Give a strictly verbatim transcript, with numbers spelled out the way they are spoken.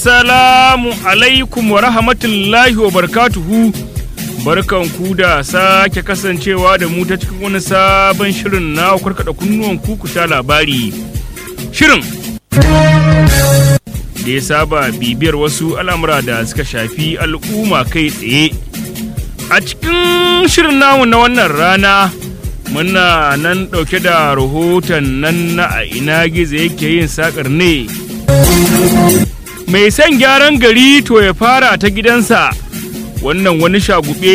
Assalamu alaikum wa rahmatullahi wa barakatuhu. Barkan ku da sake kasancewa da mu ta cikin wani sabon shirin na karkada kunnuwan ku ku sha labari. Shirin da ya saba bibiyar wasu al'amura da suka shafi al'umma kai tsaye. A cikin shirin namu na wannan rana muna nan ɗauke da rahoton nan na a ina gizo yake yin sakar ne. Mai son gyaran gari to ya fara ta gidansa, wannan wani shagube